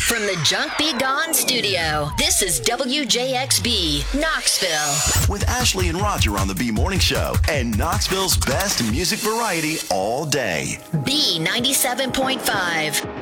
From the Junk Be Gone studio, this is WJXB, Knoxville. With Ashley and Roger on the B Morning Show and Knoxville's best music variety all day. B97.5.